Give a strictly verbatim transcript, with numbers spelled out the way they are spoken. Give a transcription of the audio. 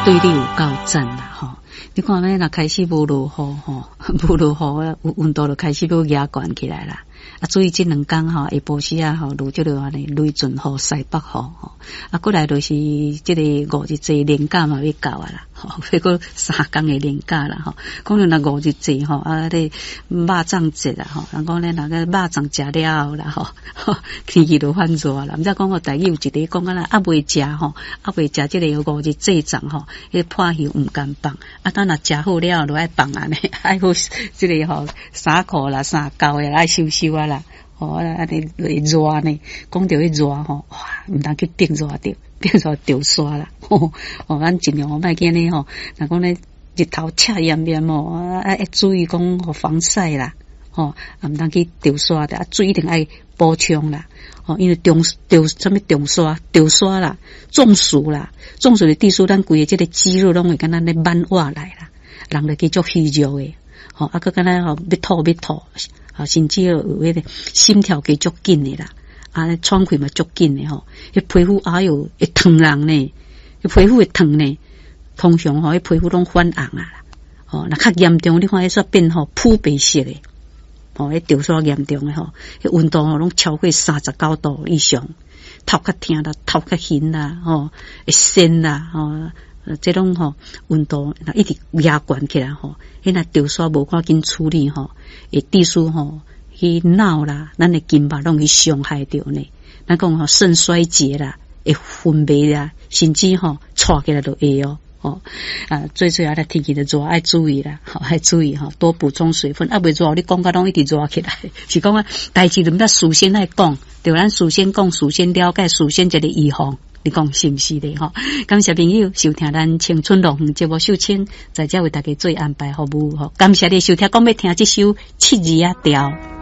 对你有够赞啦吼！你看咧，若开始无落雨吼，无落雨有温度就开始要压悬起来啦。啊，注意这两天吼，下晡时啊吼，落即落安尼雷阵雨、西北雨吼，啊，过来就是即个五日节连假嘛要到啊啦，吼，要过三天的连假啦吼。可能若五日节吼，啊，咧肉粽节啦吼，人讲咧那个肉粽食了后啦吼，天气就反热啦。毋知讲我大家有一个讲啊啦，啊未食吼，啊未食即个五日节粽吼，迄破休毋甘放，啊，等若食好了就爱放安尼，爱好即个吼衫裤啦、衫胶诶，爱收收啊。啦，哦，安尼会热呢，讲到迄热吼，哇，毋通去顶热着，顶热着刷啦，吼，哦，咱尽量莫见呢吼，若讲咧日头赤炎炎哦，啊，要注意讲互防晒啦，吼，啊，毋通去着刷的，啊，水一定爱补充啦，哦，因为中着什么中刷、着刷啦、中暑啦，中暑的地数，咱规个即个肌肉拢会敢若咧慢活来啦，人就继续虚弱诶，吼，啊，佮敢若吼要吐要吐。啊，甚至有迄个心跳加足紧的啦，啊，喘气嘛足紧的吼，迄皮肤哎哟会烫人呢，迄皮肤会烫呢，通常吼，迄皮肤拢反红啊啦，吼，若较严重，你看迄煞变吼肤白色的，吼，迄着煞严重的吼，迄温度吼拢超过三十九度以上，头较痛啦，头较晕啦，吼，会眩啦，吼。这种吼温度若一直压悬起来吼，迄若着刷无赶紧处理吼，会致使吼去脑啦，咱的筋脉拢去伤害着呢。咱讲吼肾衰竭啦，会昏迷啦，甚至吼喘起来都会哦。哦啊，最最后的天气的热爱注意啦，好爱注意哈，多补充水分。啊，袂热你讲甲拢一直热起来，是讲啊，代志毋得事先来讲，对咱事先讲，事先了解，事先一个预防。你讲是毋是的吼？感谢朋友收听咱青春乐园节目秀清，在这为大家做安排服务吼。感谢你收听，讲要听这首七字啊调。